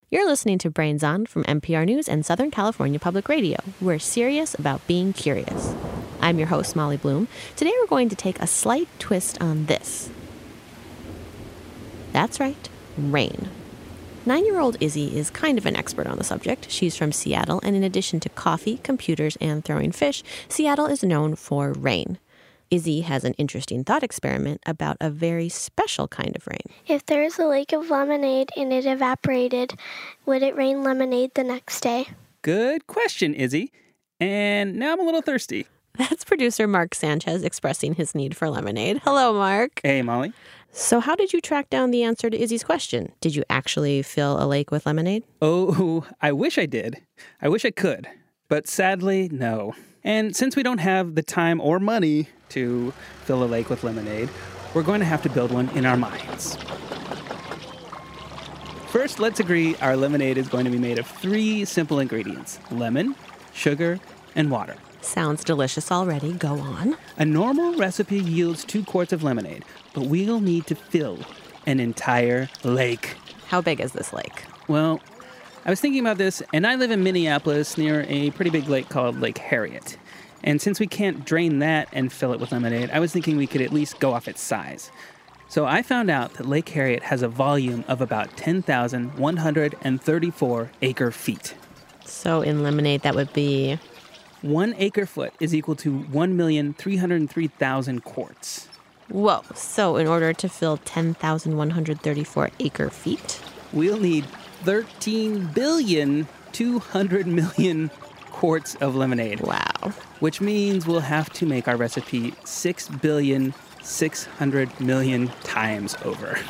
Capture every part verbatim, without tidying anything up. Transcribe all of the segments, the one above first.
You're listening to Brains On from N P R News and Southern California Public Radio. We're serious about being curious. I'm your host, Molly Bloom. Today we're going to take a slight twist on this. That's right, rain. Nine-year-old Izzy is kind of an expert on the subject. She's from Seattle, and in addition to coffee, computers, and throwing fish, Seattle is known for rain. Izzy has an interesting thought experiment about a very special kind of rain. If there is a lake of lemonade and it evaporated, would it rain lemonade the next day? Good question, Izzy. And now I'm a little thirsty. That's producer Mark Sanchez expressing his need for lemonade. Hello, Mark. Hey, Molly. So how did you track down the answer to Izzy's question? Did you actually fill a lake with lemonade? Oh, I wish I did. I wish I could. But sadly, no. And since we don't have the time or money to fill a lake with lemonade, we're going to have to build one in our minds. First, let's agree our lemonade is going to be made of three simple ingredients: lemon, sugar, and water. Sounds delicious already. Go on. A normal recipe yields two quarts of lemonade, but we'll need to fill an entire lake. How big is this lake? Well, I was thinking about this, and I live in Minneapolis near a pretty big lake called Lake Harriet. And since we can't drain that and fill it with lemonade, I was thinking we could at least go off its size. So I found out that Lake Harriet has a volume of about ten thousand one hundred thirty-four acre feet. So in lemonade, that would be... One acre foot is equal to one million three hundred three thousand quarts. Whoa. So in order to fill ten thousand one hundred thirty-four acre feet? We'll need thirteen billion two hundred million quarts of lemonade. Wow. Which means we'll have to make our recipe six billion six hundred million times over.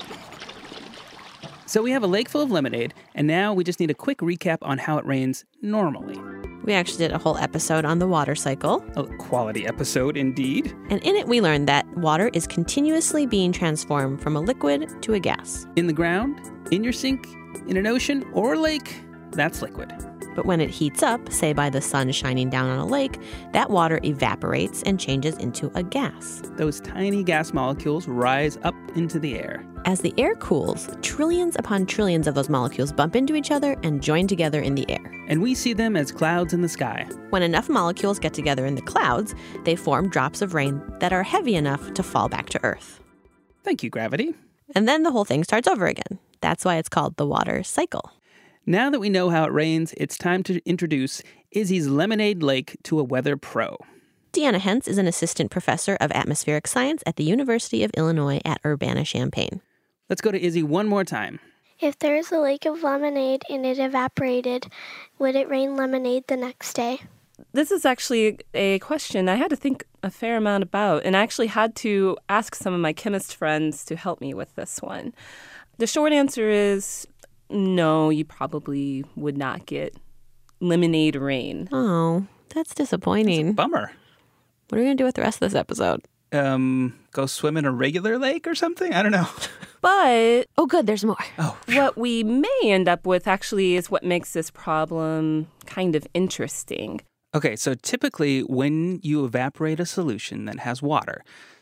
So we have a lake full of lemonade, and now we just need a quick recap on how it rains normally. We actually did a whole episode on the water cycle. A quality episode, indeed. And in it, we learned that water is continuously being transformed from a liquid to a gas. In the ground, in your sink, in an ocean, or a lake, that's liquid. But when it heats up, say by the sun shining down on a lake, that water evaporates and changes into a gas. Those tiny gas molecules rise up into the air. As the air cools, trillions upon trillions of those molecules bump into each other and join together in the air. And we see them as clouds in the sky. When enough molecules get together in the clouds, they form drops of rain that are heavy enough to fall back to Earth. Thank you, gravity. And then the whole thing starts over again. That's why it's called the water cycle. Now that we know how it rains, it's time to introduce Izzy's Lemonade Lake to a weather pro. Deanna Hentz is an assistant professor of atmospheric science at the University of Illinois at Urbana-Champaign. Let's go to Izzy one more time. If there is a lake of lemonade and it evaporated, would it rain lemonade the next day? This is actually a question I had to think a fair amount about, and I actually had to ask some of my chemist friends to help me with this one. The short answer is no, you probably would not get lemonade rain. Oh, that's disappointing. That's a bummer. What are we going to do with the rest of this episode? Um, go swim in a regular lake or something? I don't know. But oh, good, there's more. Oh, what we may end up with actually is what makes this problem kind of interesting. Okay, so typically when you evaporate a solution that has water,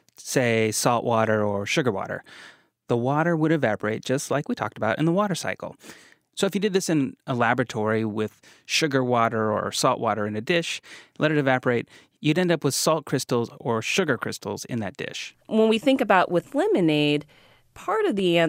say salt water or sugar water, the water would evaporate just like we talked about in the water cycle. So if you did this in a laboratory with sugar water or salt water in a dish, let it evaporate, you'd end up with salt crystals or sugar crystals in that dish. When we think about with lemonade, part of the